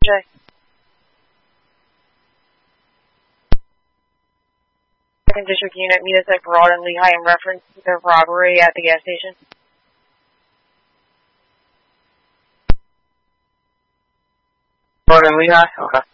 Jay. Second District Unit, meet us at Broad and Lehigh in reference to the robbery at the gas station. Broad and Lehigh? Okay.